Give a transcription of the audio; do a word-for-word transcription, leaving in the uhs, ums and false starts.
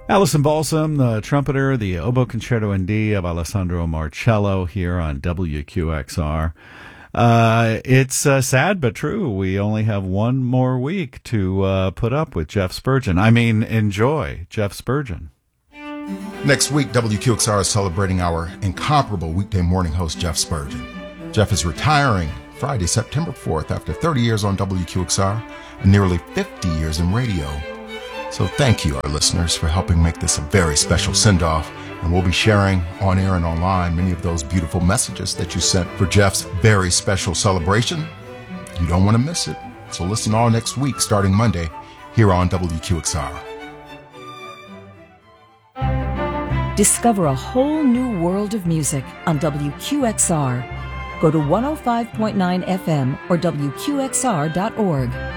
Alison Balsam, the trumpeter, the oboe concerto in D of Alessandro Marcello here on W Q X R. Uh, it's uh, sad but true. We only have one more week to uh, put up with Jeff Spurgeon. I mean, enjoy Jeff Spurgeon. Next week, W Q X R is celebrating our incomparable weekday morning host, Jeff Spurgeon. Jeff is retiring Friday, September fourth, after thirty years on W Q X R and nearly fifty years in radio. So thank you, our listeners, for helping make this a very special send-off. And we'll be sharing on air and online many of those beautiful messages that you sent for Jeff's very special celebration. You don't want to miss it. So listen all next week, starting Monday, here on W Q X R. Discover a whole new world of music on W Q X R. Go to one oh five point nine F M or W Q X R dot org.